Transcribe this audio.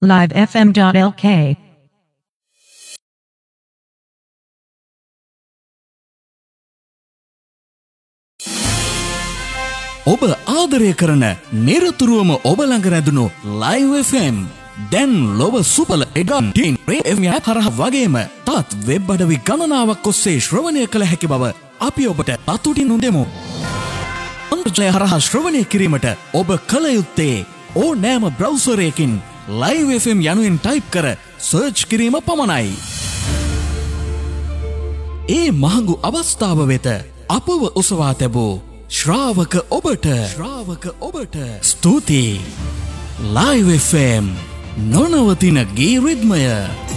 livefm.lk ඔබ ආදරය කරන නිරතුරුවම ඔබ ළඟ රැඳුණු Live FM දැන් ලොව සුපල එඩන්ටින් FM හරහා වගේම තාත් වෙබ් අඩවි ගණනාවක් ඔස්සේ ශ්‍රවණය කළ හැකි බව අපි ඔබට අතුටින් දෙමු. අන්තර්ජාලය හරහා ශ්‍රවණය කිරීමට ඔබ කල යුත්තේ ඕනෑම බ්‍රවුසරයකින් Live FM යනුවෙන් ටයිප් කර සර්ච් කිරීම පමණයි. ඒ මහඟු අවස්ථාව වෙත අපව ඔසවා තැබූ ශ්‍රාවක ඔබට ස්තුතියි. Live FM නොනවතින ගී රිද්මය.